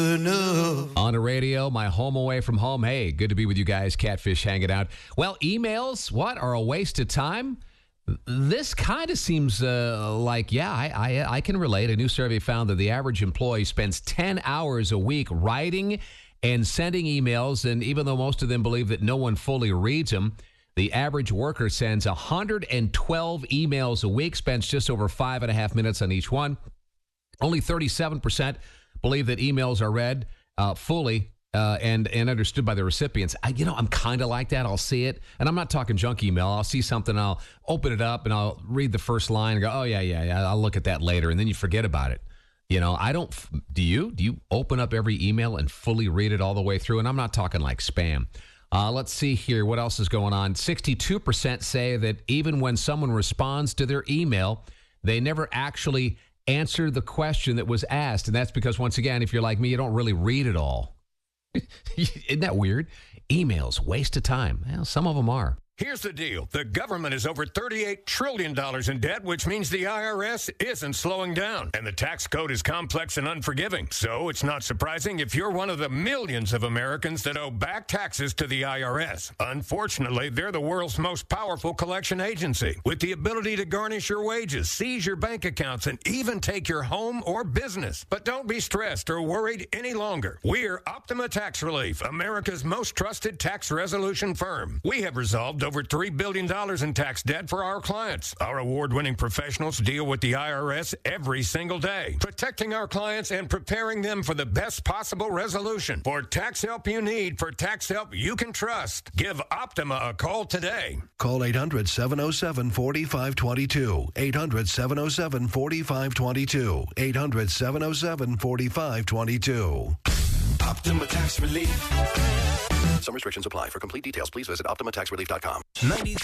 On the radio, my home away from home. Hey, good to be with you guys. Catfish hanging out. Well, emails, what, are a waste of time? This kind of seems like, yeah, I can relate. A new survey found that the average employee spends 10 hours a week writing and sending emails. And even though most of them believe that no one fully reads them, the average worker sends 112 emails a week, spends just over 5.5 minutes on each one. Only 37% believe that emails are read fully and understood by the recipients. I'm kind of like that. I'll see it, and I'm not talking junk email. I'll see something, I'll open it up, and I'll read the first line and go, oh, yeah, I'll look at that later, and then you forget about it. I don't. Do you open up every email and fully read it all the way through? And I'm not talking like spam. Let's see here. What else is going on? 62% say that even when someone responds to their email, they never actually answer the question that was asked. And that's because, once again, if you're like me, you don't really read it all. Isn't that weird? Emails, waste of time. Well, some of them are. Here's the deal. The government is over $38 trillion in debt, which means the IRS isn't slowing down. And the tax code is complex and unforgiving. So it's not surprising if you're one of the millions of Americans that owe back taxes to the IRS. Unfortunately, they're the world's most powerful collection agency, with the ability to garnish your wages, seize your bank accounts, and even take your home or business. But don't be stressed or worried any longer. We're Optima Tax Relief, America's most trusted tax resolution firm. We have resolved over $3 billion in tax debt for our clients. Our award-winning professionals deal with the IRS every single day, protecting our clients and preparing them for the best possible resolution. For tax help you need, for tax help you can trust, give Optima a call today. Call 800-707-4522. 800-707-4522. 800-707-4522. Optima Tax Relief. Some restrictions apply. For complete details, please visit OptimaTaxRelief.com.